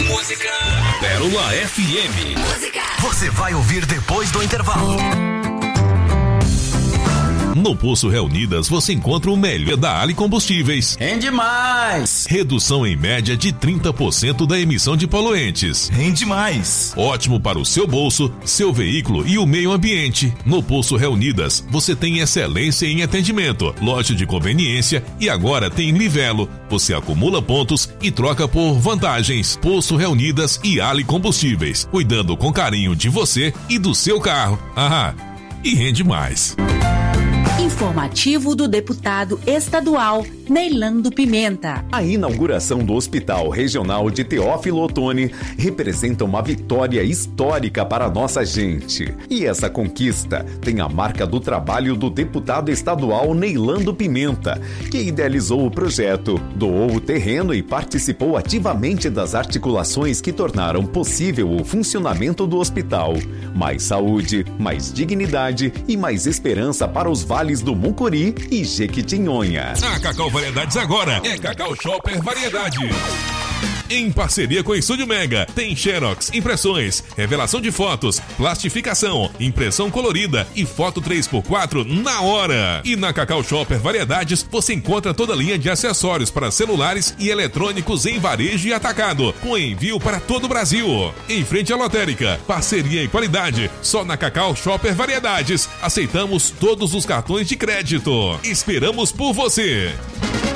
música. Pérola FM. Música. Você vai ouvir depois do intervalo. No Poço Reunidas você encontra o melhor da Ali Combustíveis. Rende mais! Redução em média de 30% da emissão de poluentes. Rende mais! Ótimo para o seu bolso, seu veículo e o meio ambiente. No Poço Reunidas você tem excelência em atendimento, loja de conveniência e agora tem Livelo. Você acumula pontos e troca por vantagens. Poço Reunidas e Ali Combustíveis, cuidando com carinho de você e do seu carro. E rende mais. Informativo do deputado estadual Neilando Pimenta. A inauguração do Hospital Regional de Teófilo Otoni representa uma vitória histórica para a nossa gente. E essa conquista tem a marca do trabalho do deputado estadual Neilando Pimenta, que idealizou o projeto, doou o terreno e participou ativamente das articulações que tornaram possível o funcionamento do hospital. Mais saúde, mais dignidade e mais esperança para os vales do Mucuri e Jequitinhonha. A Cacau Variedades agora é Cacau Shopper Variedades. Em parceria com o Estúdio Mega, tem Xerox, impressões, revelação de fotos, plastificação, impressão colorida e foto 3x4 na hora. E na Cacau Shopper Variedades você encontra toda a linha de acessórios para celulares e eletrônicos em varejo e atacado, com envio para todo o Brasil. Em frente à lotérica, parceria e qualidade, só na Cacau Shopper Variedades. Aceitamos todos os cartões de crédito. Esperamos por você.